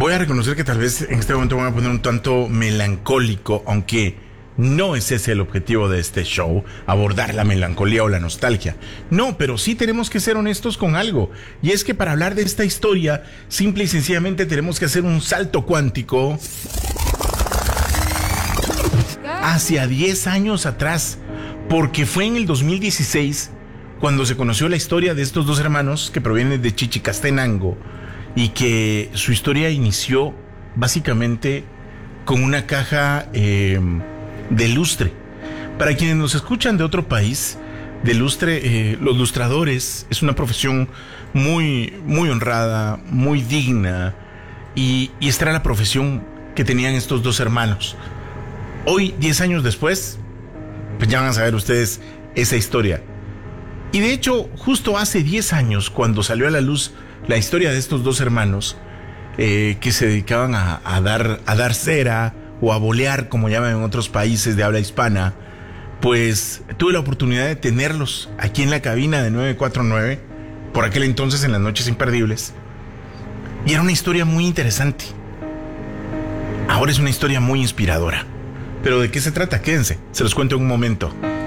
Voy a reconocer que tal vez en este momento me voy a poner un tanto melancólico, aunque no es ese el objetivo de este show, abordar la melancolía o la nostalgia. No, pero sí tenemos que ser honestos con algo. Y es que para hablar de esta historia, simple y sencillamente tenemos que hacer un salto cuántico hacia 10 años atrás. Porque fue en el 2016 cuando se conoció la historia de estos dos hermanos que provienen de Chichicastenango y que su historia inició básicamente con una caja de lustre. Para quienes nos escuchan de otro país, de lustre, los lustradores es una profesión muy, muy honrada, muy digna, y esta era la profesión que tenían estos dos hermanos. Hoy, 10 años después, pues ya van a saber ustedes esa historia. Y de hecho, justo hace 10 años, cuando salió a la luz la historia de estos dos hermanos, que se dedicaban a dar cera o a bolear, como llaman en otros países de habla hispana, pues tuve la oportunidad de tenerlos aquí en la cabina de 949, por aquel entonces en las Noches Imperdibles. Y era una historia muy interesante. Ahora es una historia muy inspiradora. Pero ¿de qué se trata? Quédense, se los cuento en un momento.